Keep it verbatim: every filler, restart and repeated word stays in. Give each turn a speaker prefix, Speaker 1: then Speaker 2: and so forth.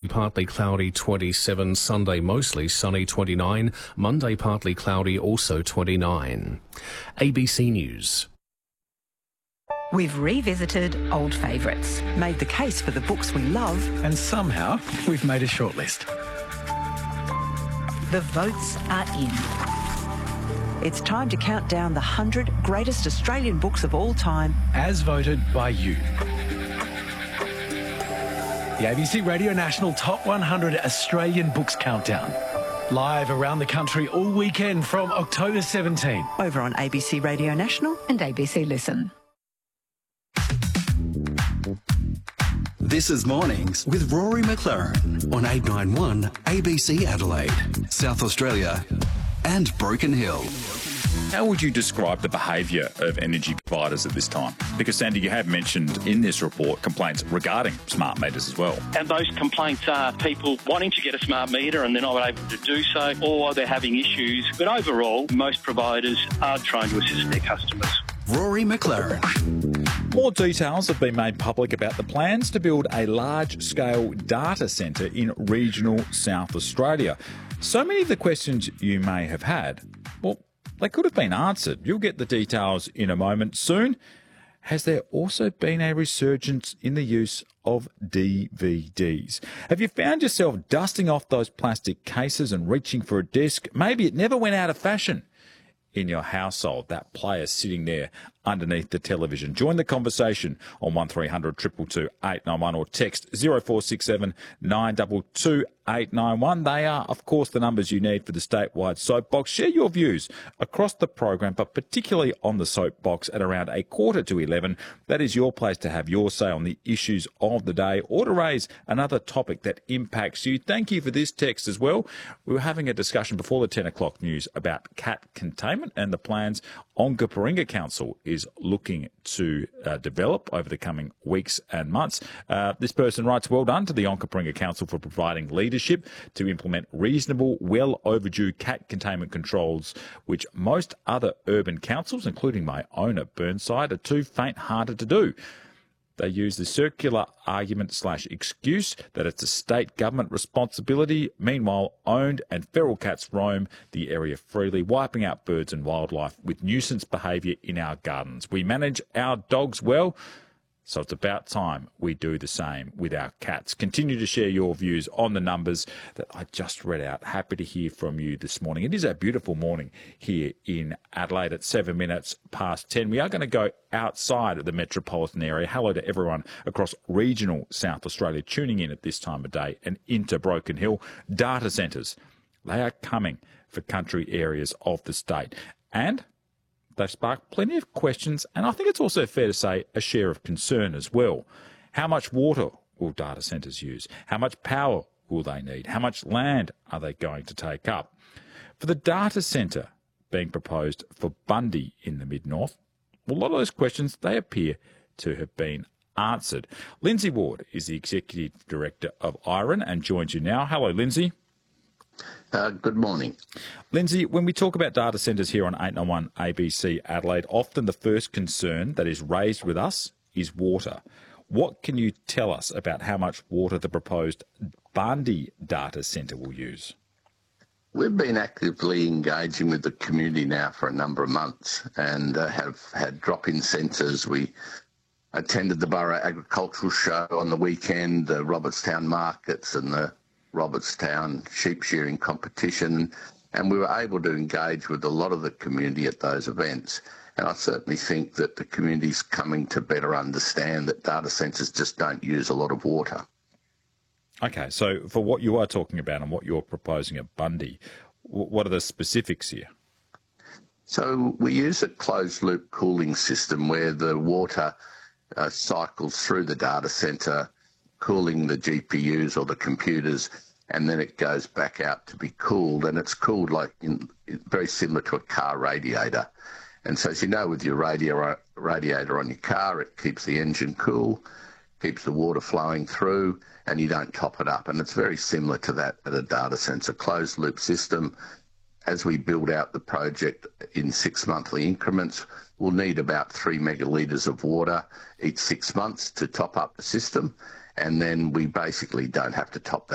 Speaker 1: partly cloudy twenty-seven, Sunday mostly sunny twenty-nine, Monday partly cloudy also twenty-nine. A B C News.
Speaker 2: We've revisited old favourites, made the case for the books we love,
Speaker 3: and somehow we've made a shortlist.
Speaker 2: The votes are in. It's time to count down the one hundred greatest Australian books of all time,
Speaker 3: as voted by you. The A B C Radio National Top one hundred Australian Books Countdown. Live around the country all weekend from October seventeenth.
Speaker 2: Over on A B C Radio National and A B C Listen.
Speaker 4: This is Mornings with Rory McLaren on eight nine one A B C Adelaide, South Australia and Broken Hill.
Speaker 5: How would you describe the behaviour of energy providers at this time? Because, Sandy, you have mentioned in this report complaints regarding smart meters as well.
Speaker 6: And those complaints are people wanting to get a smart meter and they're not able to do so, or they're having issues. But overall, most providers are trying to assist their customers.
Speaker 4: Rory McLaren.
Speaker 5: More details have been made public about the plans to build a large-scale data centre in regional South Australia. So many of the questions you may have had, well, they could have been answered. You'll get the details in a moment. Soon, has there also been a resurgence in the use of D V Ds? Have you found yourself dusting off those plastic cases and reaching for a disc? Maybe it never went out of fashion in your household, that player sitting there underneath the television. Join the conversation on one three hundred two two two eight nine one or text zero four six seven nine two two eight nine one. They are, of course, the numbers you need for the statewide soapbox. Share your views across the program, but particularly on the soapbox at around a quarter to eleven. That is your place to have your say on the issues of the day or to raise another topic that impacts you. Thank you for this text as well. We were having a discussion before the ten o'clock news about cat containment and the plans Onkaparinga Council is looking to uh, develop over the coming weeks and months. Uh, this person writes, well done to the Onkaparinga Council for providing leadership to implement reasonable, well overdue cat containment controls, which most other urban councils, including my own at Burnside, are too faint-hearted to do. They use the circular argument slash excuse that it's a state government responsibility. Meanwhile, owned and feral cats roam the area freely, wiping out birds and wildlife with nuisance behaviour in our gardens. We manage our dogs well, so it's about time we do the same with our cats. Continue to share your views on the numbers that I just read out. Happy to hear from you this morning. It is a beautiful morning here in Adelaide at seven minutes past ten. We are going to go outside of the metropolitan area. Hello to everyone across regional South Australia tuning in at this time of day and into Broken Hill. Data centres, they are coming for country areas of the state. And they've sparked plenty of questions, and I think it's also fair to say a share of concern as well. How much water will data centres use? How much power will they need? How much land are they going to take up? For the data centre being proposed for Bundy in the Mid-North, well, a lot of those questions, they appear to have been answered. Lindsay Ward is the Executive Director of I R E N and joins you now. Hello, Lindsay.
Speaker 7: Uh, good morning.
Speaker 5: Lindsay, when we talk about data centres here on eight nine one A B C Adelaide, often the first concern that is raised with us is water. What can you tell us about how much water the proposed Bundy data centre will use?
Speaker 7: We've been actively engaging with the community now for a number of months and uh, have had drop-in centres. We attended the Borough Agricultural Show on the weekend, the Robertstown markets and the Robertstown sheep shearing competition, and we were able to engage with a lot of the community at those events. And I certainly think that the community's coming to better understand that data centres just don't use a lot of water.
Speaker 5: Okay, so for what you are talking about and what you're proposing at Bundy, what are the specifics here?
Speaker 7: So we use a closed-loop cooling system where the water uh, cycles through the data centre, cooling the G P Us or the computers, and then it goes back out to be cooled, and it's cooled like in, very similar to a car radiator. And so, as you know, with your radio, radiator on your car, it keeps the engine cool, keeps the water flowing through, and you don't top it up. And it's very similar to that at a data centre, closed-loop system. As we build out the project in six-monthly increments, we'll need about three megalitres of water each six months to top up the system. And then we basically don't have to top that